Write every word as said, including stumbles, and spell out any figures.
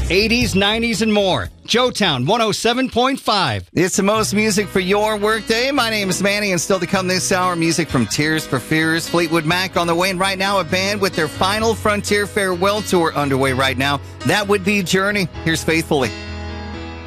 eighties, nineties, and more. Joetown one oh seven point five. It's the most music for your workday. My name is Manny, and still to come this hour, music from Tears for Fears, Fleetwood Mac on the way, and right now a band with their final Frontier Farewell Tour underway right now. That would be Journey. Here's Faithfully.